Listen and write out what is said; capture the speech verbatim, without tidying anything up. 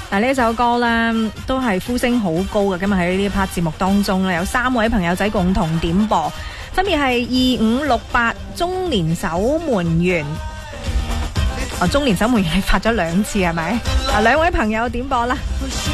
嗱，呢首歌咧都係呼聲好高嘅，今日喺呢一 part 節目當中咧，有三位朋友仔共同點播，分別係二五六八中年守門員。哦，中年守門員係發咗兩次係咪？啊，兩位朋友點播啦。